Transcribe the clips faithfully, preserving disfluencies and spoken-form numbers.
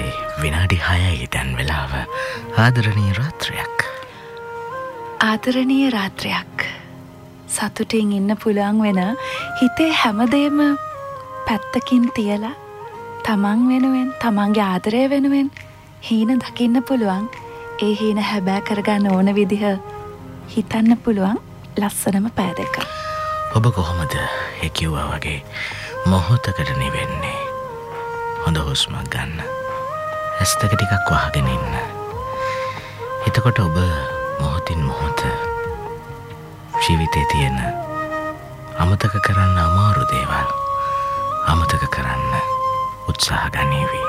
හතයි විනාඩි හයයි දැන් වෙලාව. ආදරණීය රාත්‍රියක්. ආදරණීය රාත්‍රියක්. සතුටින් ඉන්න පුළුවන් වෙන හිතේ හැමදේම පැත්තකින් තියලා තමන් වෙනුවෙන් තමන්ගේ ආදරය වෙනුවෙන් හීන දකින්න පුළුවන්. ඒ හීන හැබෑ කරගන්න ඕන විදිහ හිතන්න පුළුවන් ලස්සනම පෑ දෙක. ඔබ කොහොමද ඒ කිව්වා වගේ මොහොතකට නිවෙන්නේ? හොඳ හුස්මක් ගන්න. ඇස් දෙක ටිකක් වහගෙන ඉන්න. එතකොට ඔබ මොහොතින් මොහොත ජීවිතේ තියෙන අමතක කරන්න අමාරු දේවල් අමතක කරන්න උත්සාහ ගනීවි.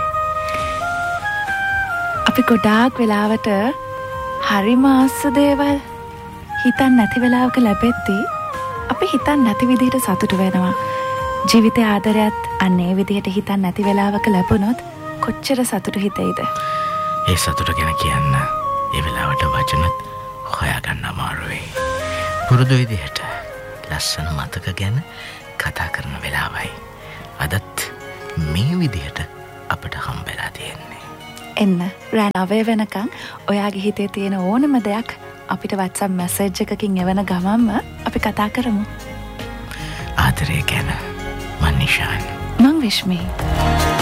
අපි ගොඩාක් වෙලාවට හරිම ආස දේවල් හිතන් නැති වෙලාවක ලැබෙද්දී අපි හිතන් නැති විදිහට සතුටු වෙනවා. ජීවිතේ ආදරයත් අන්න ඒ විදිහට හිතන් නැති වෙලාවක ලැබුණොත් කොච්චර සතුටු හිතෙයිද? ඒ සතුට ගැන කියන්න ඒ වෙලාවට වචනත් හොයාගන්න අමාරුයි. පුරුදු විදිහට ලස්සන මතක ගැන කතා කරන වෙලාවයි අදත් මේ විදිහට අපට හම්බෙලා තියෙන්නේ. එන්න රෑ නවය වෙනකන් ඔයාගේ හිතේ තියෙන ඕනම දෙයක් අපිට WhatsApp මැසේජ් එකකින් එවන ගමන්ම අපි කතා කරමු. ආදරය ගැන. මන් නිෂාන්. මං විශ්මී.